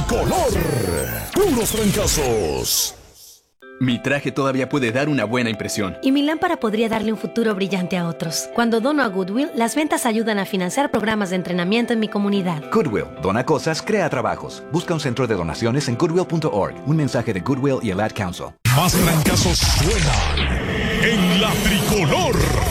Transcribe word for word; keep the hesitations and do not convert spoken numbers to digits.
tricolor. Puros trancazos. Mi traje todavía puede dar una buena impresión. Y mi lámpara podría darle un futuro brillante a otros. Cuando dono a Goodwill, las ventas ayudan a financiar programas de entrenamiento en mi comunidad. Goodwill. Dona cosas, crea trabajos. Busca un centro de donaciones en goodwill punto org. Un mensaje de Goodwill y el Ad Council. Más trancazos suenan en la tricolor.